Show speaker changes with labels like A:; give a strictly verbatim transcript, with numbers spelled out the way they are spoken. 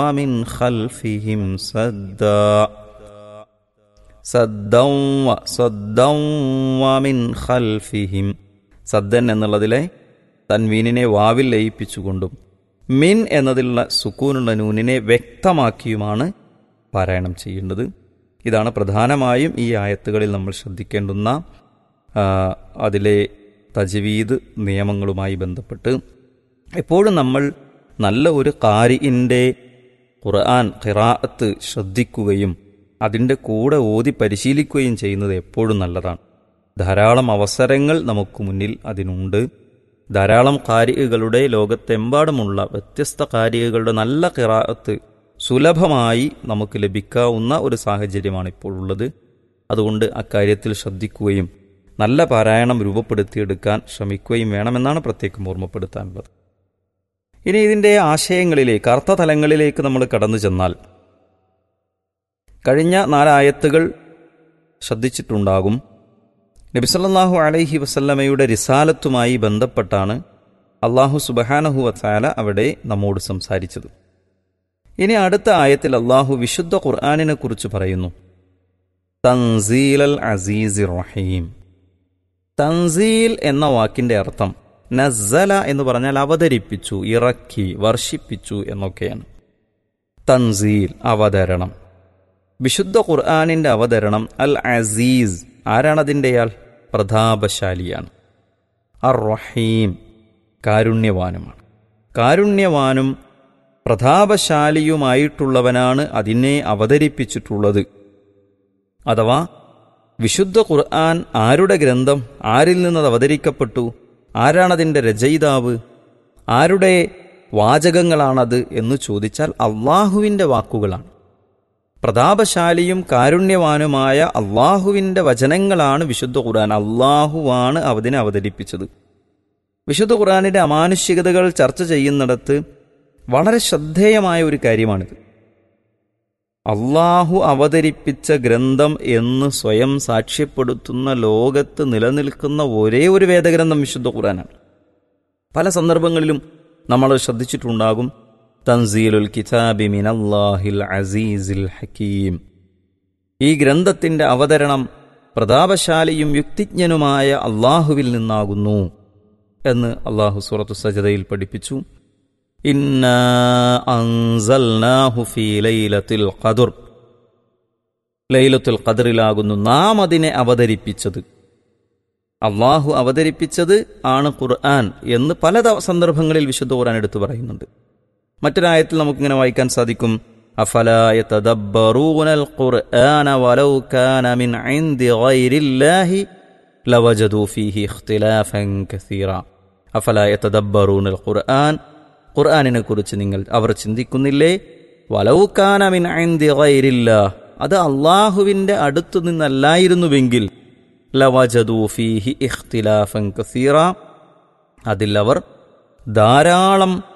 A: മിൻ ഖൽഫിഹിം സദ്ദാ സദ്ദൗ വ സദ്ദൗ വ മിൻ ഖൽഫിഹിം. സദ്ദൻ എന്നുള്ളതിലെ തൻവീനിനെ വാവിൽ ലയിപ്പിച്ചുകൊണ്ടും മിൻ എന്നതിലുള്ള സുക്കൂനുള്ള നൂനിനെ വ്യക്തമാക്കിയുമാണ് പാരായണം ചെയ്യേണ്ടത്. ഇതാണ് പ്രധാനമായും ഈ ആയത്തുകളിൽ നമ്മൾ ശ്രദ്ധിക്കേണ്ടുന്ന അതിലെ തജ്വീദ് നിയമങ്ങളുമായി ബന്ധപ്പെട്ട്. എപ്പോഴും നമ്മൾ നല്ല ഒരു ഖാരിഇന്റെ ഖുർആൻ ഖിറാഅത്ത് ശ്രദ്ധിക്കുകയും അതിൻ്റെ കൂടെ ഓതി പരിശീലിക്കുകയും ചെയ്യുന്നത് എപ്പോഴും നല്ലതാണ്. ധാരാളം അവസരങ്ങൾ നമുക്ക് മുന്നിൽ അതിനുണ്ട്. ധാരാളം ഖാരികളുടെ ലോകത്തെമ്പാടുമുള്ള വ്യത്യസ്ത ഖാരികളുടെ നല്ല ഖിറാഅത്ത് സുലഭമായി നമുക്ക് ലഭിക്കാവുന്ന ഒരു സാഹചര്യമാണ് ഇപ്പോൾ ഉള്ളത്. അതുകൊണ്ട് അക്കാര്യത്തിൽ ശ്രദ്ധിക്കുകയും നല്ല പാരായണം രൂപപ്പെടുത്തിയെടുക്കാൻ ശ്രമിക്കുകയും വേണമെന്നാണ് പ്രത്യേകം ഓർമ്മപ്പെടുത്താനുള്ളത്. ഇനി ഇതിൻ്റെ ആശയങ്ങളിലേക്ക്, അർത്ഥതലങ്ങളിലേക്ക് നമ്മൾ കടന്നു ചെന്നാൽ, കഴിഞ്ഞ നാലായത്തുകൾ ശ്രദ്ധിച്ചിട്ടുണ്ടാകും. നബി സല്ലല്ലാഹു അലൈഹി വസല്ലമയുടെ റിസാലത്തുമായി ബന്ധപ്പെട്ടാണ് അല്ലാഹു സുബ്ഹാനഹു വ തആല അവിടെ നമ്മോട് സംസാരിച്ചത്. ഇനി അടുത്ത ആയത്തിൽ അല്ലാഹു വിശുദ്ധ ഖുർആനിനെ കുറിച്ച് പറയുന്നു. തൻസീലൽ അസീസിർ റഹീം. തൻസീൽ എന്ന വാക്കിന്റെ അർത്ഥം നസ്സല എന്ന് പറഞ്ഞാൽ അവതരിപ്പിച്ചു, ഇറക്കി, വർഷിപ്പിച്ചു എന്നൊക്കെയാണ്. തൻസീൽ അവതരണം. വിശുദ്ധ ഖുർആനിന്റെ അവതരണം അൽ അസീസ്. ആരാണതിൻ്റെയാൾ? പ്രതാപശാലിയാണ്. അർ റഹീം കാരുണ്യവാനുമാണ്. കാരുണ്യവാനും പ്രതാപശാലിയുമായിട്ടുള്ളവനാണ് അതിനെ അവതരിപ്പിച്ചിട്ടുള്ളത്. അഥവാ വിശുദ്ധ ഖുർആൻ ആരുടെ ഗ്രന്ഥം? ആരിൽ നിന്നത് അവതരിക്കപ്പെട്ടു? ആരാണതിൻ്റെ രചയിതാവ്? ആരുടെ വാചകങ്ങളാണത് എന്ന് ചോദിച്ചാൽ അള്ളാഹുവിൻ്റെ വാക്കുകളാണ്. പ്രതാപശാലിയും കാരുണ്യവാനുമായ അള്ളാഹുവിൻ്റെ വചനങ്ങളാണ് വിശുദ്ധ ഖുർആൻ. അള്ളാഹുവാണ് അതിനെ അവതരിപ്പിച്ചത്. വിശുദ്ധ ഖുർആനിൻ്റെ അമാനുഷികതകൾ ചർച്ച ചെയ്യുന്നിടത്ത് വളരെ ശ്രദ്ധേയമായ ഒരു കാര്യമാണിത്. അള്ളാഹു അവതരിപ്പിച്ച ഗ്രന്ഥം എന്ന് സ്വയം സാക്ഷ്യപ്പെടുത്തുന്ന ലോകത്ത് നിലനിൽക്കുന്ന ഒരേ ഒരു വേദഗ്രന്ഥം വിശുദ്ധ ഖുർആനാണ്. പല സന്ദർഭങ്ങളിലും നമ്മൾ ശ്രദ്ധിച്ചിട്ടുണ്ടാകും. തൻസീലുൽ കിതാബി മിനല്ലാഹിൽ അസീസിൽ ഹകീം. ഈ ഗ്രന്ഥത്തിന്റെ അവതരണം പ്രതാപശാലിയും യുക്തിജ്ഞനുമായ അള്ളാഹുവിൽ നിന്നാകുന്നു എന്ന് അള്ളാഹു സൂറത്തു സജദയിൽ പഠിപ്പിച്ചു. ഇന്നാ അൻസൽനാഹു ഫീ ലൈലത്തുൽ ഖദ്ർ. ലൈലത്തുൽ ഖദ്റിലാകുന്നു നാം അതിനെ അവതരിപ്പിച്ചത്. അള്ളാഹു അവതരിപ്പിച്ചത് ആണ് ഖുർആൻ എന്ന് പല സന്ദർഭങ്ങളിൽ വിശുദ്ധ ഖുർആൻ എടുത്തു പറയുന്നുണ്ട്. മറ്റൊരായത്തിൽ നമുക്കിങ്ങനെ വായിക്കാൻ സാധിക്കും. അഫലാ യതദബ്ബറൂനൽ ഖുർആന വലൗ കാന മിൻ ഇൻദി ഗൈരില്ലാഹി ലവജദൂ ഫീഹി ഇഖ്തിലാഫൻ കസീറ. അഫലാ യതദബ്ബറൂനൽ ഖുർആൻ. ഖുർആനിനെ കുറിച്ച് നിങ്ങൾ അവർ ചിന്തിക്കുന്നില്ലേ? വലൗ കാന മിൻ ഇൻദി ഗൈരില്ലാഹ്. അത് അള്ളാഹുവിൻ്റെ അടുത്തു നിന്നല്ലായിരുന്നുവെങ്കിൽ ലവജദൂ ഫീഹി ഇഖ്തിലാഫൻ കസീറ. അതിൽ അവർ ധാരാളം